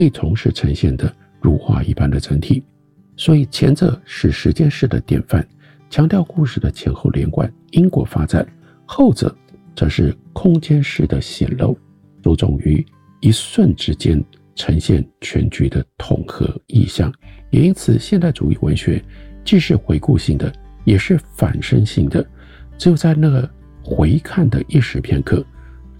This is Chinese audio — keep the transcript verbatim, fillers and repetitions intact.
可以同时呈现的如画一般的整体。所以前者是时间式的典范，强调故事的前后连贯、因果发展；后者则是空间式的显露，着重于一瞬之间呈现全局的统合意象。也因此，现代主义文学既是回顾性的，也是反身性的。只有在那个回看的一时片刻，